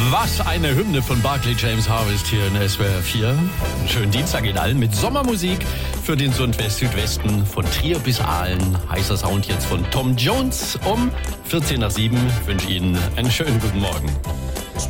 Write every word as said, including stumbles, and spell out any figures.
Was eine Hymne von Barclay James Harvest hier in S W R vier. Einen schönen Dienstag Ihnen allen mit Sommermusik für den Südwest- Südwesten von Trier bis Aalen. Heißer Sound jetzt von Tom Jones um vierzehn nach sieben. Ich wünsche Ihnen einen schönen guten Morgen.